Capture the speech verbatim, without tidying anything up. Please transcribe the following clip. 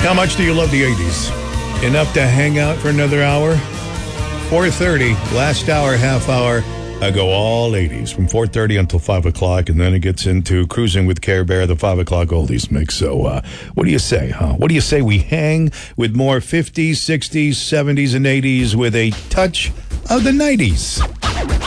How much do you love the eighties? Enough to hang out for another hour? four thirty, last hour, half hour. I go all eighties from four thirty until five o'clock, and then it gets into Cruising with Care Bear, the five o'clock oldies mix. So uh, what do you say, huh? What do you say we hang with more fifties, sixties, seventies, and eighties with a touch of the nineties?